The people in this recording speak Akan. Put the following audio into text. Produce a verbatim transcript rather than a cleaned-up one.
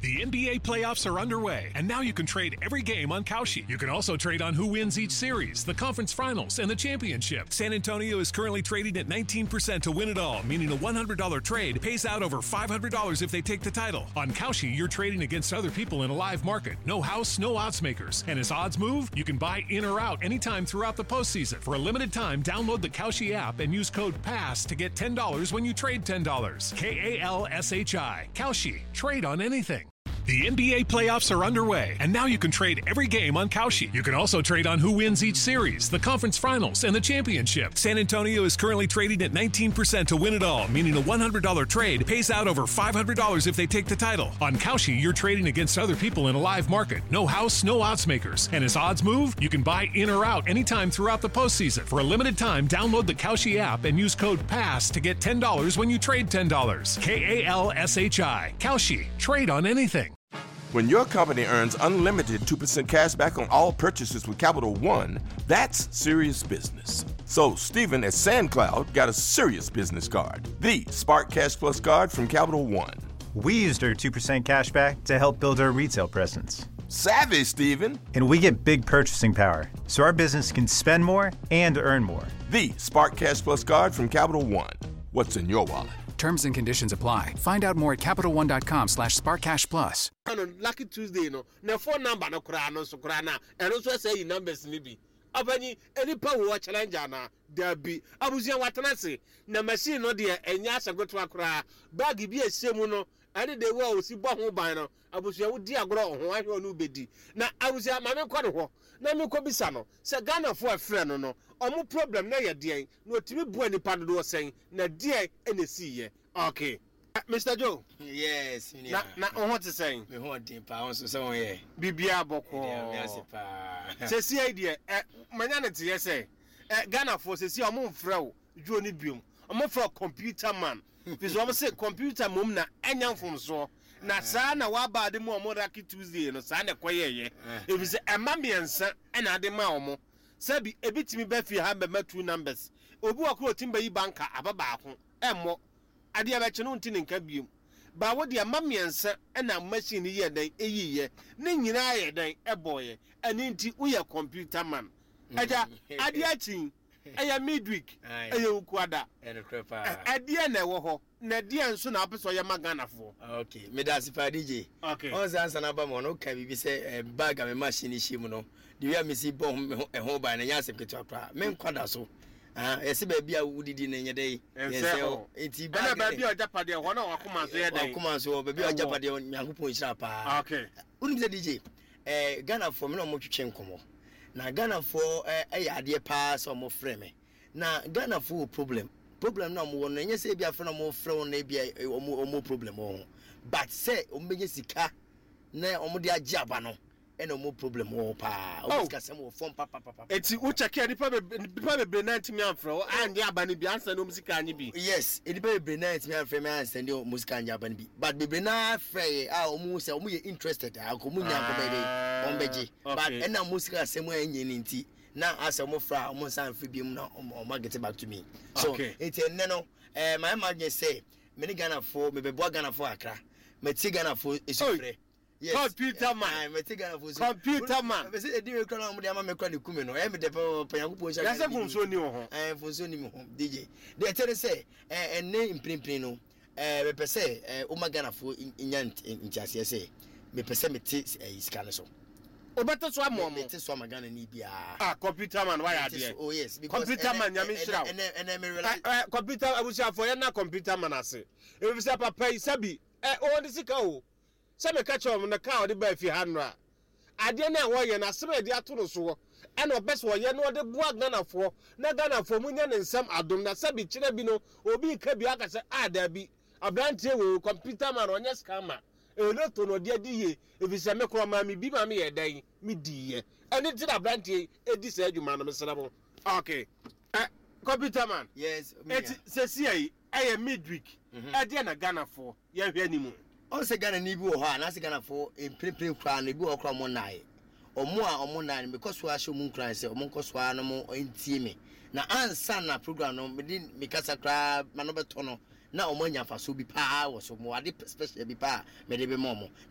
The N B A playoffs are underway, and now you can trade every game on Kalshi. You can also trade on who wins each series, the conference finals, and the championship. San Antonio is currently trading at nineteen percent to win it all, meaning a one hundred dollars trade pays out over five hundred dollars if they take the title. On Kalshi, you're trading against other people in a live market. No house, no odds makers. And as odds move, you can buy in or out anytime throughout the postseason. For a limited time, download the Kalshi app and use code PASS to get ten dollars when you trade ten dollars. K A L S H I. Kalshi. Trade on anything. The N B A playoffs are underway, and now you can trade every game on Kalshi. You can also trade on who wins each series, the conference finals, and the championship. San Antonio is currently trading at nineteen percent to win it all, meaning a one hundred dollars trade pays out over five hundred dollars if they take the title. On Kalshi, you're trading against other people in a live market. No house, no odds makers. And as odds move, you can buy in or out anytime throughout the postseason. For a limited time, download the Kalshi app and use code PASS to get ten dollars when you trade ten dollars. K A L S H I. Kalshi. Trade on anything. When your company earns unlimited two percent cash back on all purchases with Capital One, that's serious business. So Stephen at SandCloud got a serious business card, the Spark Cash Plus card from Capital One. We used our two percent cash back to help build our retail presence. Savvy, Stephen. And we get big purchasing power, so our business can spend more and earn more. The Spark Cash Plus card from Capital One. What's in your wallet? Terms and conditions apply. Find out more at CapitalOne.com slash SparkCashPlus. Lucky Tuesday, no. Na phone number no kura no so kura na. And also say numbers ni bi. Abani any power watch challenge na there be. Abusia watana se. Na machine no de enya asagotwa kura. Bag bi ehye no. Ade de wo osi bo ho ban no. Abusia wo di agro ho ahwe no bedi. Na abusia ma me kwado ho. Na me ko bisa no. Se Ghana fo afre no no. Omo problem na ye de na otimi bu ani pado do sen. Na de ene si ye. Okay. Uh, Mister Joe. Yes, na na on what is saying? Me ho din pa on so so here. Bibia boko. Yeah, me pa. Se si idea eh manya na tie say eh Ghana for se si omo mfrɛ wo Joe ni biom. Omo frɛ computer man. Because omo say computer mom na anya mfom so. Na saa na wa ba de mu omo Lucky Tuesday no saa na koyeye. E bi se ema miensa e na de ma omo. Sabi ebitimi ba fi ha be ma two numbers. Obi wa kro timba yi banka ababa ho. Emmo ade abeche no ntine nka biom ba wo de amamiensa na machine yi dan eyiye ne nyina ye dan eboye ani nti wo ye computer man aja ade achi eya midweek eya ukuada ene krepa ade na wo ho na de nso na apeso ye maganafo. Okay, me da sipa D J. Okay, on answer na ba mo no ka bibi se bag am machine shim no de wi am si bon e ho ba na nya asem ketu akra me nkwada so. Ah, ese ba bia wudidi na nye dey. Yes, enti ba ba bia ojapade ho na wakoma so ye dey. Wakoma so ba bia ojapade nyankopon hira pa. Okay. Unu se D J. Eh Ghana for me no mo twetwe nkomo. Na Ghana for eh ade pa so mo frɛ me. Na Ghana for problem. Problem na mo won na nye se bia frɛ no mo frɛ won na bia omo omo problem ho. But say o menye sika na omo de age aba no. Eno mo problem ho pa. O ska se mo fom pa pa pa. Eti u check e nipa be nipa be bre ninety me amfra o ande aba ni bi ansa no musika anyi bi. Yes, e nipa be bre ninety me amfra me ansa no musika anyi aba ni bi. But be bre na frɛ ah o mu se o mu ye interested ah ko mu nya ko be dey on beji. But ena musika se mo enye ni nti na asa mo fra o mo san fi bi mu na o ma get back to me. So eti enne no eh my imagine say me ni Ghana for me be bo Ghana for Accra. Me ti Ghana for isu frɛ. Yes. Computer man. I'm a tiger for computer man. I say do you crown am dey make kwani kume no. E me dey pa yankupo sha. Ya se fun so ni ho. Eh fun so ni me ho D J. Dey tell say eh enne imprinprin no. Eh me pese eh o magana fo nya ntiase say. Me pese me ti isika ne so. O better so am me ti so magana ni bia. Ah computer man why are there? Oh yes, because computer man ya me shira. Enne enne me realize computer abusia for ya na computer man ase. E be say papa isabi eh o ndi sika o. Se me catch on na car de ba fi hanra ade na wo ye na sebe de ato no so e na obes wo ye no de bua Ghanafo na Ghanafo munya ne nsam adom na sabi kire bi no obi ka bi aka se ada bi abrantie wo computer man onye scammer e no to no de diye e fi se me kro ma mi bi ma me ye dan mi diye ene ti abrantie e di se adwuma no me serabo. Okay, eh computer man. Yes, et se si ai e midweek e de na Ghanafo ye hwe animu. On se Ghana ni bi wo ha na se Ghana for emprepre kwa na bi wo kra mo nai omo a omo nai because wa show mun kran se omo nkoso a no mo entie me na ansa na program no me din me kasa kra ma no beto no na omo nya fa so bi pa wo so mo ade special bi pa me de be mo mo